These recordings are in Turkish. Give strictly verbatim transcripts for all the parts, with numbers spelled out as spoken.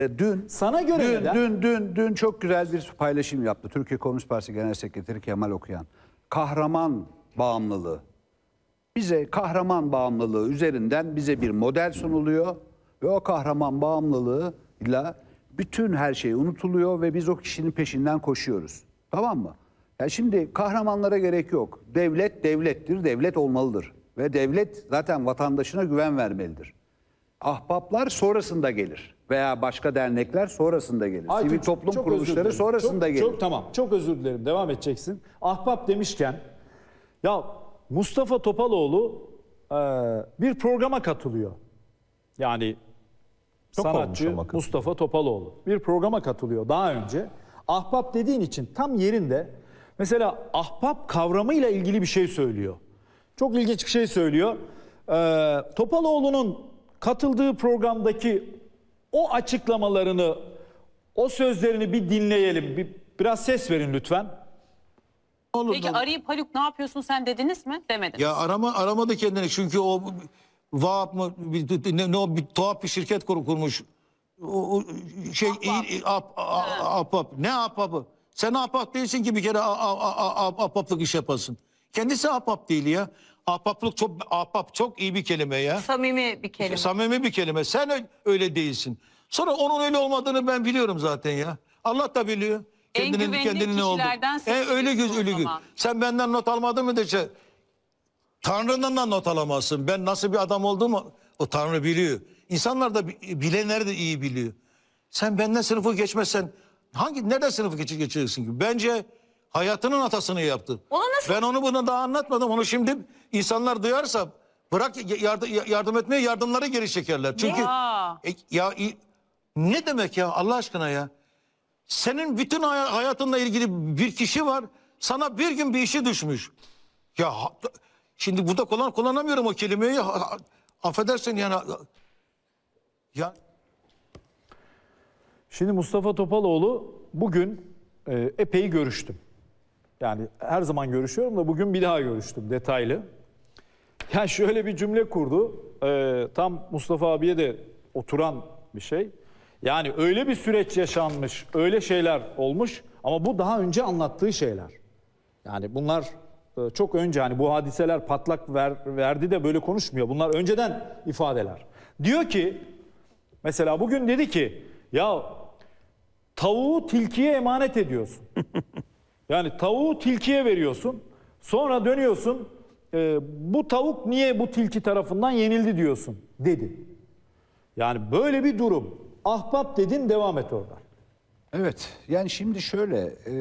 E, Dün, Sana göre dün, neden? dün, dün, dün çok güzel bir paylaşım yaptı Türkiye Komünist Partisi Genel Sekreteri Kemal Okuyan. Kahraman bağımlılığı. Bize kahraman bağımlılığı üzerinden bize bir model sunuluyor ve o kahraman bağımlılığıyla bütün her şey unutuluyor ve biz o kişinin peşinden koşuyoruz. Tamam mı? Ya şimdi kahramanlara gerek yok. Devlet devlettir, devlet olmalıdır ve devlet zaten vatandaşına güven vermelidir. Ahbaplar sonrasında gelir veya başka dernekler sonrasında gelir. Aytunç, Sivil toplum çok özür kuruluşları dilerim. sonrasında çok, gelir. Çok, tamam, çok özür dilerim. Devam edeceksin. Ahbap demişken, ya Mustafa Topaloğlu e, bir programa katılıyor. Yani Çok sanatçı olmuş ama. Mustafa Topaloğlu bir programa katılıyor daha önce. Ahbap dediğin için tam yerinde. Mesela ahbap kavramıyla ilgili bir şey söylüyor. Çok ilginç bir şey söylüyor. Ee, Topaloğlu'nun katıldığı programdaki o açıklamalarını, o sözlerini bir dinleyelim. Bir, biraz ses verin lütfen. Olur Peki da- arayıp Haluk ne yapıyorsun sen dediniz mi? Demediniz. Ya arama aramadı kendini çünkü o Vahap mı bir, ne, ne o bir tuhaf bir şirket kur, kurmuş. O, o şey iyi ap, apap ne apapı? Sen apap değilsin ki bir kere apaplık iş yapasın. Kendisi apap değil ya. Ahbaplık çok ahbap çok iyi bir kelime ya. Samimi bir kelime. Samimi bir kelime. Sen ö- öyle değilsin. Sonra onun öyle olmadığını ben biliyorum zaten ya. Allah da biliyor. En Kendinin güvenilir kendinin ne oldu. kişilerden E, seçiliyorsun öyle göz o öyle göz. zaman. Sen benden not almadın mı dese Tanrı'dan da not alamazsın. Ben nasıl bir adam olduğumu o Tanrı biliyor. İnsanlar da bi- bilenler de iyi biliyor. Sen benden sınıfı geçmezsen hangi nereden sınıfı geç, geçeceksin ki? Bence hayatının hatasını yaptı. Ona nasıl- Ben onu bunu daha anlatmadım. Onu şimdi insanlar duyarsa bırak yardım, yardım etmeye yardımları geri çekerler. Çünkü Ya. e, ya i- ne demek ya Allah aşkına ya? Senin bütün hay- hayatınla ilgili bir kişi var. Sana bir gün bir işi düşmüş. Ya ha- şimdi burada kullan, kullanamıyorum o kelimeyi. Ha- ha- Affedersin yani. Ya Şimdi Mustafa Topaloğlu bugün e, epey görüştüm. Yani her zaman görüşüyorum da bugün bir daha görüştüm detaylı. Ya şöyle bir cümle kurdu. E, tam Mustafa abiye de oturan bir şey. Yani öyle bir süreç yaşanmış, öyle şeyler olmuş ama bu daha önce anlattığı şeyler. Yani bunlar e, çok önce hani bu hadiseler patlak ver, verdi de böyle konuşmuyor. Bunlar önceden ifadeler. Diyor ki mesela bugün dedi ki ya tavuğu tilkiye emanet ediyorsun. Yani tavuğu tilkiye veriyorsun. Sonra dönüyorsun. E, bu tavuk niye bu tilki tarafından yenildi diyorsun dedi. Yani böyle bir durum. Ahbap dedin devam et oradan. Evet, yani şimdi şöyle, e,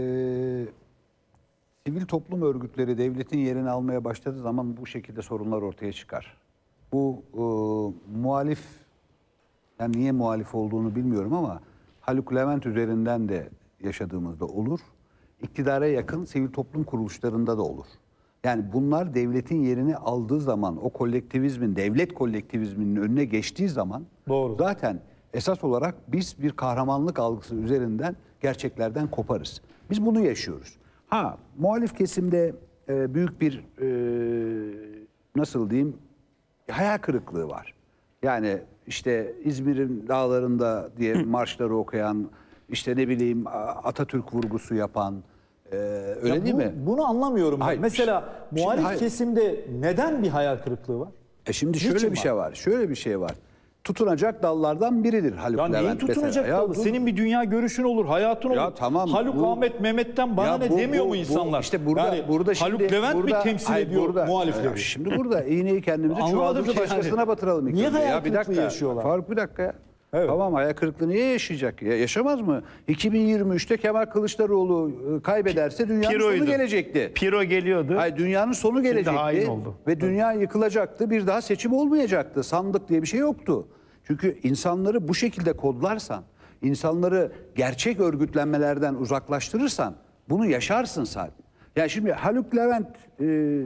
sivil toplum örgütleri devletin yerini almaya başladığı zaman bu şekilde sorunlar ortaya çıkar. Bu e, muhalif, yani niye muhalif olduğunu bilmiyorum ama Haluk Levent üzerinden de yaşadığımızda olur. İktidara yakın sivil toplum kuruluşlarında da olur. Yani bunlar devletin yerini aldığı zaman, o kolektivizmin, devlet kolektivizminin önüne geçtiği zaman Doğru. zaten esas olarak biz bir kahramanlık algısı üzerinden gerçeklerden koparız. Biz bunu yaşıyoruz. Ha, muhalif kesimde e, büyük bir e, nasıl diyeyim hayal kırıklığı var. Yani işte İzmir'in dağlarında diye marşları okuyan, işte ne bileyim Atatürk vurgusu yapan, e, öyle Ya değil bu- mi? Bunu anlamıyorum. ben. Hayır, Mesela şimdi muhalif hayır. kesimde neden bir hayal kırıklığı var? E şimdi Niçin şöyle bir var? şey var. Şöyle bir şey var. Tutunacak dallardan biridir Haluk Ya neyin Levent tutunacak mesela. Ya dalı? dur. Senin bir dünya görüşün olur, hayatın Ya olur. tamam, Haluk bu- Ahmet Mehmet'ten bana Ya ne bu- demiyor bu- mu bu- insanlar? İşte burada Yani burada şimdi Haluk Levent burada, mi temsil hayır, ediyor burada- muhalifleri? Ya şimdi burada iğneyi kendimize Anlamadım çuvaldızı ki başkasına yani. batıralım. ilk Niye önce. hayal Ya bir kırıklığı dakika. yaşıyorlar? Faruk bir dakika ya. Evet. Tamam, hayal kırıklığı niye yaşayacak? Ya, yaşamaz mı? iki bin yirmi üçte Kemal Kılıçdaroğlu e, kaybederse dünyanın Piro'ydu. sonu gelecekti. Piro geliyordu. Hayır, dünyanın sonu hain gelecekti oldu. ve dünya yıkılacaktı. Bir daha seçim olmayacaktı. Sandık diye bir şey yoktu. Çünkü insanları bu şekilde kodlarsan, insanları gerçek örgütlenmelerden uzaklaştırırsan bunu yaşarsın zaten. Yani şimdi Haluk Levent e,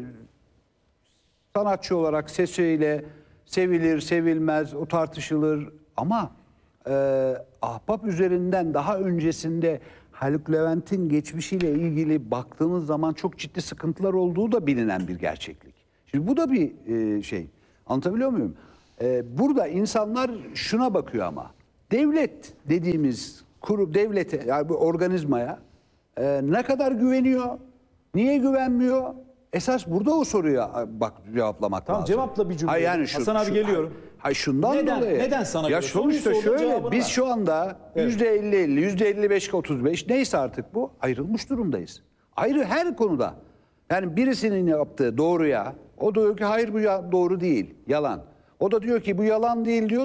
sanatçı olarak sesiyle sevilir, sevilmez, o tartışılır ama e, Ahbap üzerinden daha öncesinde Haluk Levent'in geçmişiyle ilgili baktığımız zaman çok ciddi sıkıntılar olduğu da bilinen bir gerçeklik. Şimdi bu da bir e, şey. Anlatabiliyor muyum? E, burada insanlar şuna bakıyor ama. devlet dediğimiz kurum, devlete, yani bu organizmaya e, ne kadar güveniyor, niye güvenmiyor? Esas burada o soruya bak cevaplamak Tamam, lazım. cevapla bir cümle. Hayır, yani şu- Hasan abi şu- geliyorum. Hayır, şundan Neden- dolayı. neden sana Ya göre? sonuçta Soruyu sorduğun şöyle, cevabını biz ver. şu anda yüzde elli elli, yüzde elli beş otuz beş neyse artık bu ayrılmış durumdayız. Ayrı her konuda. Yani birisinin yaptığı doğruya, o diyor ki hayır bu ya- doğru değil, yalan. O da diyor ki bu yalan değil diyor.